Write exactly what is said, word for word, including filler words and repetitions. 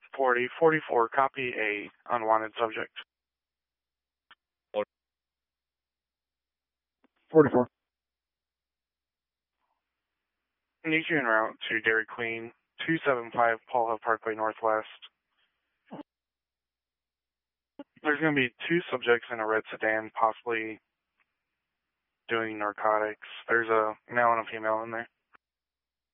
forty forty-four, copy a unwanted subject. forty-four. Need you en route to Dairy Queen, two seven five Paul Hill Parkway Northwest. There's going to be two subjects in a red sedan, possibly doing narcotics. There's a male and a female in there.